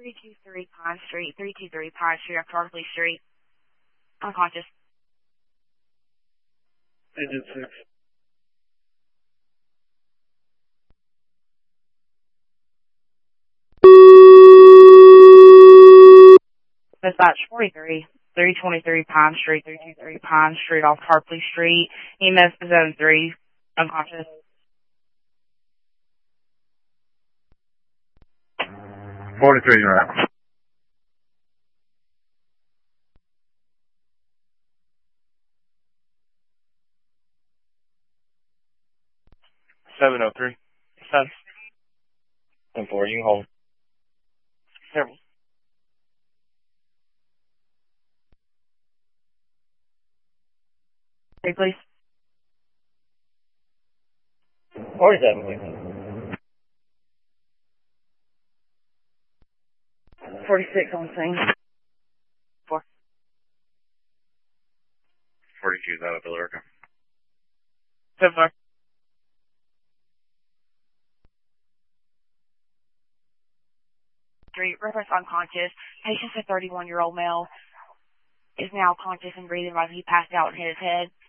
323 Pine Street, 323 Pine Street, off Tarpley Street. Unconscious. Engine 6. Dispatch 43, 323 Pine Street, 323 Pine Street, off Tarpley Street. EMS Zone 3, unconscious. 43, you're right. $703. Seven. 10-4, you can hold. Several. Okay, please. 47, please. 46 on scene. 4. 42 is out of Billerica. 7-4. Reference unconscious. Patient's a 31-year-old male. Is now conscious and breathing while he passed out and hit his head.